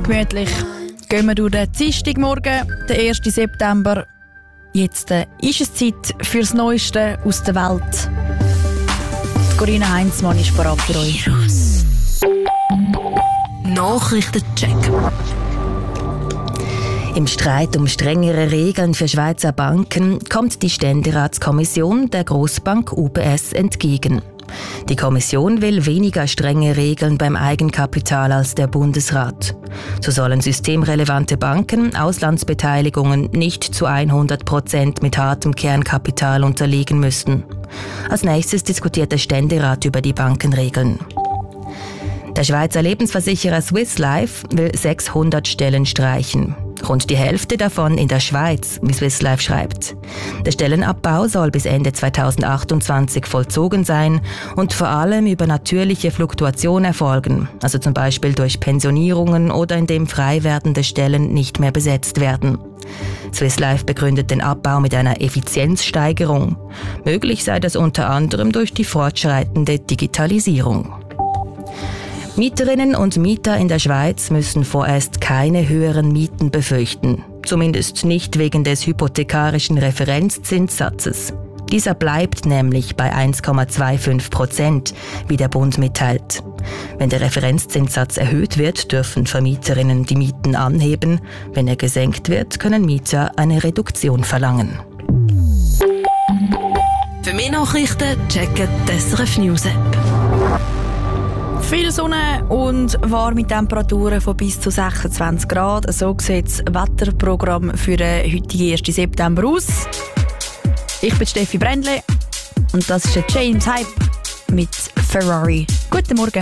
gemütlich. Gehen wir durch den Dienstagmorgen, den 1. September. Jetzt ist es Zeit für das Neueste aus der Welt. Die Corinna Heinzmann ist bereit für euch. Nachrichtencheck. Im Streit um strengere Regeln für Schweizer Banken kommt die Ständeratskommission der Grossbank UBS entgegen. Die Kommission will weniger strenge Regeln beim Eigenkapital als der Bundesrat. So sollen systemrelevante Banken Auslandsbeteiligungen nicht zu 100% mit hartem Kernkapital unterliegen müssen. Als nächstes diskutiert der Ständerat über die Bankenregeln. Der Schweizer Lebensversicherer Swiss Life will 600 Stellen streichen. Rund die Hälfte davon in der Schweiz, wie Swiss Life schreibt. Der Stellenabbau soll bis Ende 2028 vollzogen sein und vor allem über natürliche Fluktuation erfolgen, also zum Beispiel durch Pensionierungen oder indem frei werdende Stellen nicht mehr besetzt werden. Swiss Life begründet den Abbau mit einer Effizienzsteigerung. Möglich sei das unter anderem durch die fortschreitende Digitalisierung. Mieterinnen und Mieter in der Schweiz müssen vorerst keine höheren Mieten befürchten. Zumindest nicht wegen des hypothekarischen Referenzzinssatzes. Dieser bleibt nämlich bei 1,25%, wie der Bund mitteilt. Wenn der Referenzzinssatz erhöht wird, dürfen Vermieterinnen die Mieten anheben. Wenn er gesenkt wird, können Mieter eine Reduktion verlangen. Für mehr Nachrichten checken die SRF News App. Viel Sonne und warme Temperaturen von bis zu 26 Grad. So sieht das Wetterprogramm für den heutigen 1. September aus. Ich bin Steffi Brändle und das ist der James Hype mit Ferrari. Guten Morgen.